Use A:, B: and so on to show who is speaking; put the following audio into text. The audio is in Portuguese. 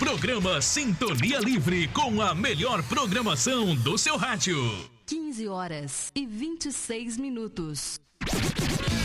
A: Programa Sintonia Livre com a melhor programação do seu rádio.
B: 15 horas e 26 minutos.